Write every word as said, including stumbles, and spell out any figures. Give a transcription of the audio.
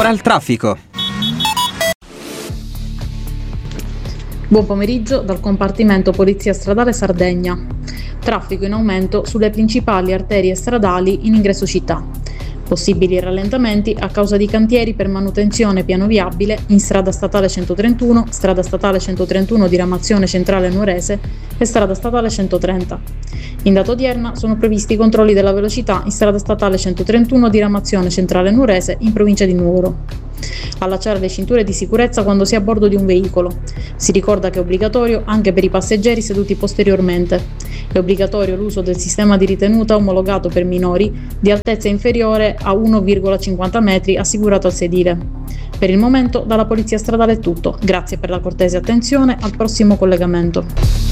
ora il traffico. Buon pomeriggio dal compartimento Polizia Stradale Sardegna. Traffico in aumento sulle principali arterie stradali in ingresso città. Possibili rallentamenti a causa di cantieri per manutenzione piano viabile in strada statale centotrentuno, strada statale centotrentuno diramazione centrale nuorese e strada statale centotrenta. In data odierna sono previsti controlli della velocità in strada statale centotrentuno diramazione centrale nuorese in provincia di Nuoro. Allacciare le cinture di sicurezza quando si è a bordo di un veicolo. Si ricorda che è obbligatorio anche per i passeggeri seduti posteriormente. È obbligatorio l'uso del sistema di ritenuta omologato per minori di altezza inferiore a uno virgola cinquanta metri assicurato al sedile. Per il momento dalla Polizia Stradale è tutto. Grazie per la cortese attenzione, al prossimo collegamento.